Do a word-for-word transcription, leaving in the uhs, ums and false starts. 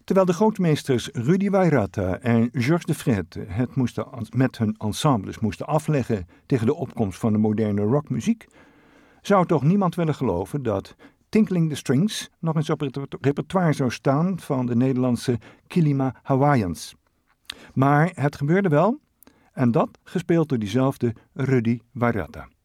Terwijl de grootmeesters Rudy Wairata en Georges de Fred het moesten, met hun ensembles moesten afleggen tegen de opkomst van de moderne rockmuziek, zou toch niemand willen geloven dat Tinkling the Strings nog eens op het repertoire zou staan van de Nederlandse Kilima Hawaiians. Maar het gebeurde wel, en dat gespeeld door diezelfde Rudy Wairata.